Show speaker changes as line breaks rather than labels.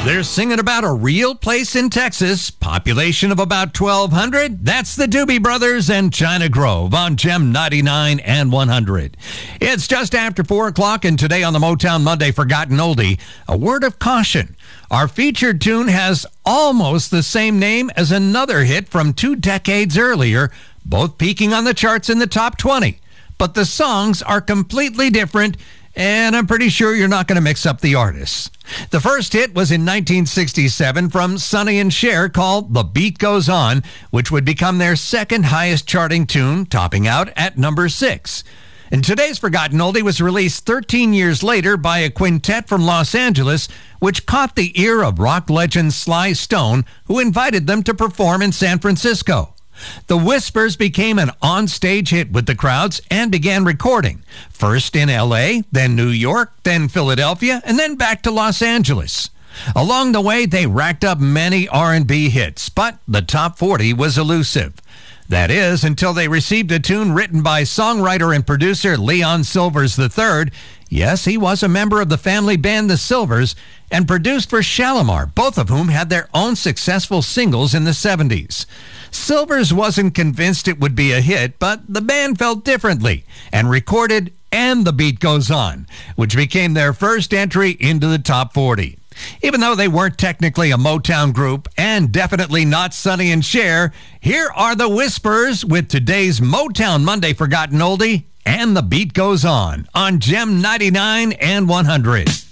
They're singing about a real place in Texas, population of about 1,200. That's the Doobie Brothers and China Grove on Gem 99 and 100. It's just after 4 o'clock, and today on the Motown Monday Forgotten Oldie, a word of caution. Our featured tune has almost the same name as another hit from 2 decades earlier, both peaking on the charts in the top 20. But the songs are completely different, and I'm pretty sure you're not going to mix up the artists. The first hit was in 1967 from Sonny and Cher called The Beat Goes On, which would become their second highest charting tune, topping out at number 6. And today's Forgotten Oldie was released 13 years later by a quintet from Los Angeles, which caught the ear of rock legend Sly Stone, who invited them to perform in San Francisco. The Whispers became an on-stage hit with the crowds and began recording, first in L.A., then New York, then Philadelphia, and then back to Los Angeles. Along the way, they racked up many R&B hits, but the top 40 was elusive. That is, until they received a tune written by songwriter and producer Leon Silvers III. Yes, he was a member of the family band The Silvers, and produced for Shalimar, both of whom had their own successful singles in the 70s. Silvers wasn't convinced it would be a hit, but the band felt differently and recorded And the Beat Goes On, which became their first entry into the top 40. Even though they weren't technically a Motown group and definitely not Sonny and Cher, here are the Whispers with today's Motown Monday Forgotten Oldie, And the Beat Goes On Gem 99 and 100.